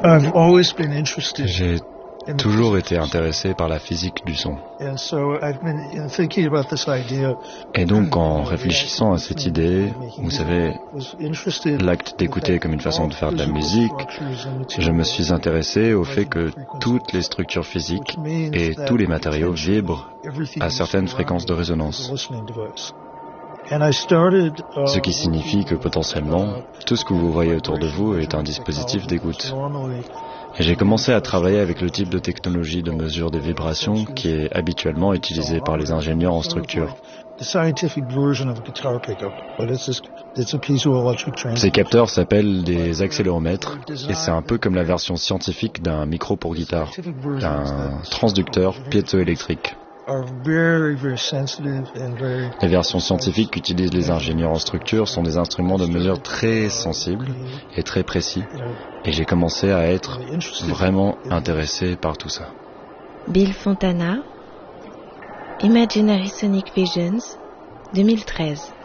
J'ai toujours été intéressé par la physique du son. Et donc, en réfléchissant à cette idée, vous savez, l'acte d'écouter comme une façon de faire de la musique, je me suis intéressé au fait que toutes les structures physiques et tous les matériaux vibrent à certaines fréquences de résonance. Ce qui signifie que potentiellement, tout ce que vous voyez autour de vous est un dispositif d'écoute. Et j'ai commencé à travailler avec le type de technologie de mesure des vibrations qui est habituellement utilisé par les ingénieurs en structure. Ces capteurs s'appellent des accéléromètres et c'est un peu comme la version scientifique d'un micro pour guitare, d'un transducteur piézoélectrique. Les versions scientifiques qu'utilisent les ingénieurs en structure sont des instruments de mesure très sensibles et très précis. Et j'ai commencé à être vraiment intéressé par tout ça. Bill Fontana, Imaginary Sonic Visions, 2013.